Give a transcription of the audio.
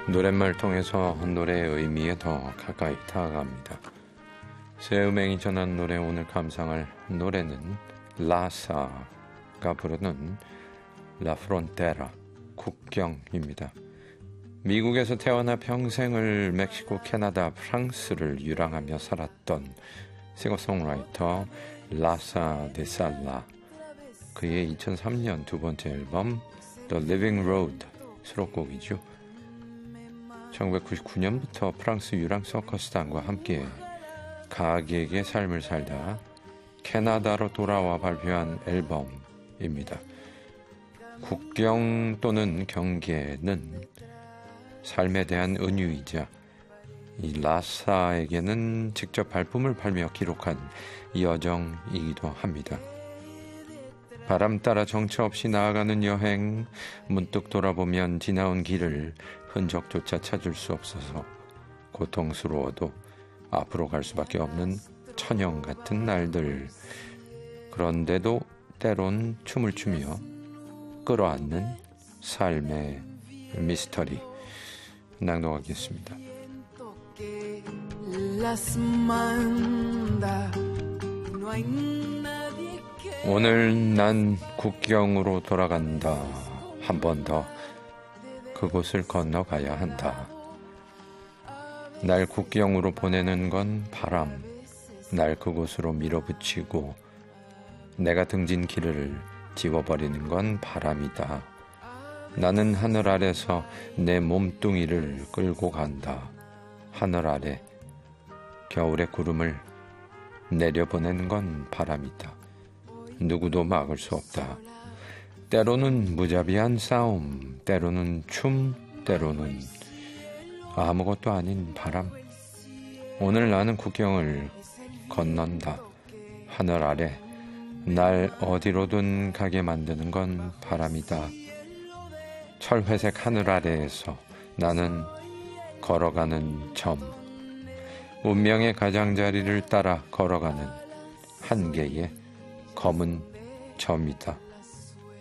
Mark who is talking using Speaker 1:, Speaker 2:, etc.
Speaker 1: 노랫말 통해서 노래의 의미에 더 가까이 다가갑니다. 새 음행이 전한 노래, 오늘 감상할 노래는 라사가 부르는 라 프론테라, 국경입니다. 미국에서 태어나 평생을 멕시코, 캐나다, 프랑스를 유랑하며 살았던 싱어송라이터 라사 데 살라, 그의 2003년 두 번째 앨범 The Living Road 수록곡이죠. 1999년부터 프랑스 유랑 서커스단과 함께 가객의 삶을 살다 캐나다로 돌아와 발표한 앨범입니다. 국경 또는 경계는 삶에 대한 은유이자 이 라사에게는 직접 발품을 팔며 기록한 여정이기도 합니다. 바람 따라 정처 없이 나아가는 여행, 문득 돌아보면 지나온 길을 흔적조차 찾을 수 없어서 고통스러워도 앞으로 갈 수밖에 없는 천영 같은 날들, 그런데도 때론 춤을 추며 끌어안는 삶의 미스터리 낭독하겠습니다. 오늘 난 국경으로 돌아간다. 한 번 더 그곳을 건너가야 한다. 날 국경으로 보내는 건 바람, 날 그곳으로 밀어붙이고 내가 등진 길을 지워버리는 건 바람이다. 나는 하늘 아래서 내 몸뚱이를 끌고 간다. 하늘 아래 겨울의 구름을 내려보내는 건 바람이다. 누구도 막을 수 없다. 때로는 무자비한 싸움, 때로는 춤, 때로는 아무것도 아닌 바람. 오늘 나는 국경을 건넌다. 하늘 아래 날 어디로든 가게 만드는 건 바람이다. 철회색 하늘 아래에서 나는 걸어가는 점, 운명의 가장자리를 따라 걸어가는 한 개의 검은 점이다.